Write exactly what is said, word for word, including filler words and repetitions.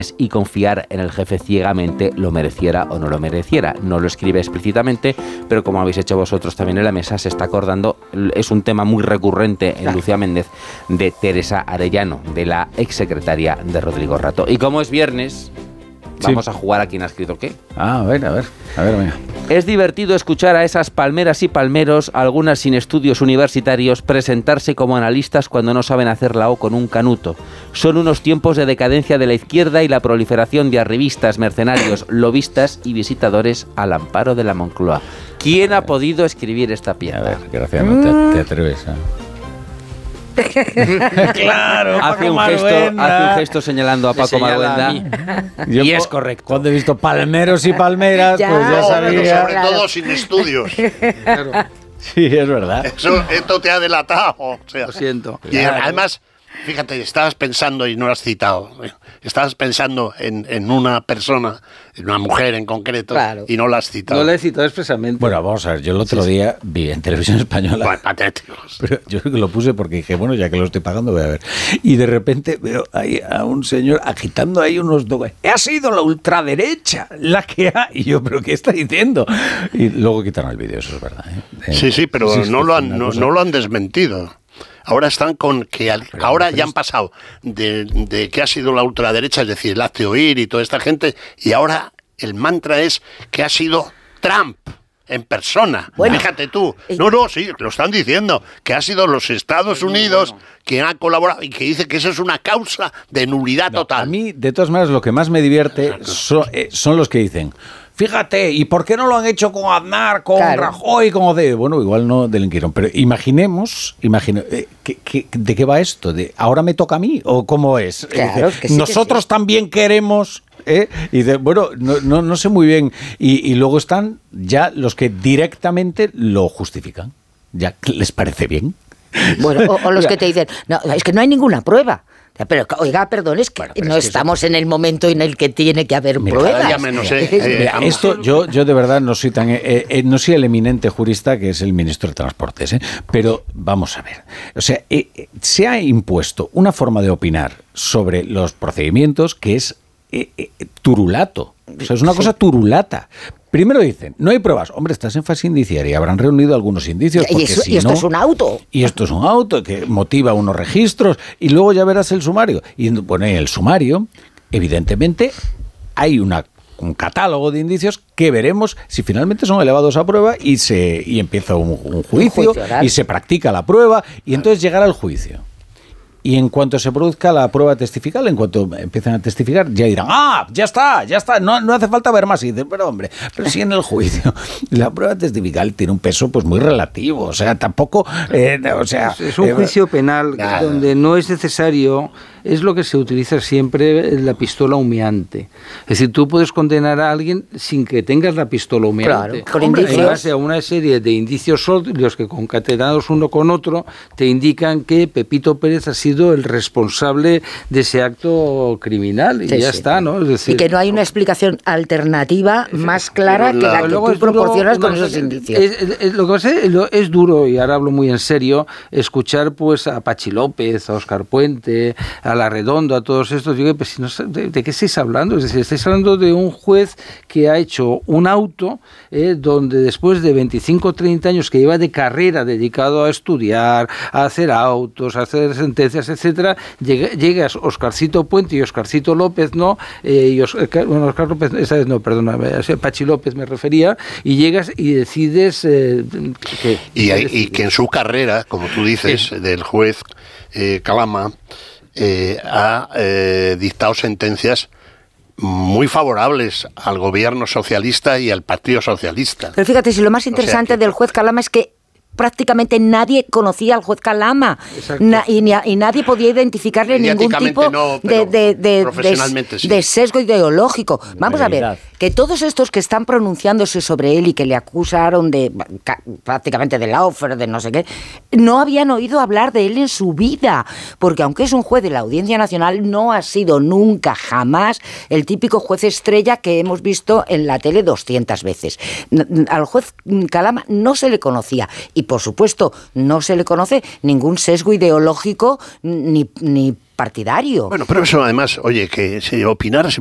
y confiar en el jefe ciegamente, lo mereciera o no lo mereciera. No lo escribe explícitamente, pero como habéis hecho vosotros también en la mesa, se está acordando, es un tema muy recurrente en Lucía Méndez, de Teresa Arellano, de la exsecretaria de Rodrigo Rato. Y como es viernes, vamos sí. a jugar a quién ha escrito qué. Ah, a ver, a ver, a ver, venga. Es divertido escuchar a esas palmeras y palmeros, algunas sin estudios universitarios, presentarse como analistas cuando no saben hacer la O con un canuto. Son unos tiempos de decadencia de la izquierda y la proliferación de arribistas, mercenarios, lobistas y visitadores al amparo de la Moncloa. ¿Quién ha podido escribir esta pieza? A ver, Graciano, te, te atreves a... Claro, hace un, gesto, hace un gesto señalando a Paco Maruenda y Yo, es correcto. Cuando he visto palmeros y palmeras, ya, pues ya no, sabía. Pero sobre todo sin estudios. Claro. Sí, es verdad. Eso, esto te ha delatado. O sea, lo siento. Y claro. Además, fíjate, estabas pensando y no lo has citado. Estabas pensando en, en una persona, en una mujer en concreto, claro. y no la has citado. No la he citado expresamente. Bueno, vamos a ver, yo el otro sí, día sí. vi en Televisión Española. Bueno, patéticos. Pero yo lo puse porque dije, bueno, ya que lo estoy pagando, voy a ver. Y de repente veo ahí a un señor agitando ahí unos documentos. Ha sido la ultraderecha la que ha. Y yo, ¿pero qué está diciendo? Y luego quitaron el vídeo, eso es verdad. ¿eh? Sí, sí, pero sí, no, lo han, no, no lo han desmentido. Ahora están con que al, ahora ya han pasado de, de que ha sido la ultraderecha, es decir, el hazte oír y toda esta gente, y ahora el mantra es que ha sido Trump en persona. Bueno, fíjate tú. No, no, sí, lo están diciendo, que ha sido los Estados Unidos bueno. quien ha colaborado y que dice que eso es una causa de nulidad no, total. A mí, de todas maneras, lo que más me divierte son, eh, son los que dicen... Fíjate, ¿y por qué no lo han hecho con Aznar, con claro. Rajoy, con de Bueno, igual no delinquieron, pero imaginemos, imagine, eh, ¿qué, qué, ¿de qué va esto? ¿De ahora me toca a mí? ¿O cómo es? Claro, dice, que sí, nosotros que sí. también queremos... ¿eh? Y de, bueno, no, no, no sé muy bien. Y, y luego están ya los que directamente lo justifican. ¿Ya les parece bien? Bueno, o, o los que te dicen, no, es que no hay ninguna prueba. Pero, oiga, perdón, es que bueno, no es que estamos eso... en el momento en el que tiene que haber mira, pruebas. Ya menos, eh, eh, mira, esto yo, yo de verdad no soy tan eh, eh, no soy el eminente jurista que es el ministro de Transportes, eh, pero vamos a ver. O sea, eh, eh, se ha impuesto una forma de opinar sobre los procedimientos que es eh, eh, turulato. O sea, es una sí. cosa turulata. Primero dicen, no hay pruebas. Hombre, estás en fase indiciaria. Habrán reunido algunos indicios. Y, eso, si y esto no, es un auto. Y esto es un auto que motiva unos registros. Y luego ya verás el sumario. Y bueno, en el sumario, evidentemente, hay una, un catálogo de indicios que veremos si finalmente son elevados a prueba y, se, y empieza un, un juicio, un juicio y se practica la prueba. Y entonces llegará el juicio. Y en cuanto se produzca la prueba testifical, en cuanto empiezan a testificar, ya dirán, ¡ah, ya está, ya está! No, no hace falta ver más. Y dicen, pero hombre, pero si en el juicio la prueba testifical tiene un peso pues muy relativo. O sea, tampoco... Eh, o sea, es, es un eh, juicio penal nada. donde no es necesario... Es lo que se utiliza siempre, la pistola humeante. Es decir, tú puedes condenar a alguien sin que tengas la pistola humeante. Claro, con Hombre, indicios. En base a una serie de indicios sólidos que concatenados uno con otro te indican que Pepito Pérez ha sido el responsable de ese acto criminal y sí, ya sí. está, ¿no? Es decir, y que no hay una explicación alternativa más clara que la que tú proporcionas con esos indicios. Es, es, es, lo que pasa es, es duro, y ahora hablo muy en serio, escuchar pues a Pachi López, a Óscar Puente, a La Redondo, a todos estos. Digo, pues, no sé, ¿de, ¿de qué estáis hablando? Es decir, estáis hablando de un juez que ha hecho un auto eh, donde después de veinticinco o treinta años que lleva de carrera dedicado a estudiar, a hacer autos, a hacer sentencias, etcétera, llega, llegas Oscarcito Puente y Oscarcito López, ¿no? Eh, y Oscar, bueno, Oscar López, esa vez no, perdona, Pachi López me refería, y llegas y decides... Eh, que, y, hay, y que en su carrera, como tú dices, sí. del juez eh, Calama, Eh, ha eh, dictado sentencias muy favorables al gobierno socialista y al Partido Socialista. Pero fíjate, si lo más interesante o sea que... del juez Calama es que prácticamente nadie conocía al juez Calama Na, y, ni a, y nadie podía identificarle ningún tipo no, de, de, de, profesionalmente de, sí. de sesgo ideológico. Vamos a ver, que todos estos que están pronunciándose sobre él y que le acusaron de prácticamente de Laufer, de no sé qué, no habían oído hablar de él en su vida, porque aunque es un juez de la Audiencia Nacional, no ha sido nunca, jamás, el típico juez estrella que hemos visto en la tele doscientas veces. Al juez Calama no se le conocía. Y, por supuesto, no se le conoce ningún sesgo ideológico ni, ni partidario. Bueno, pero eso además, oye, que si opinara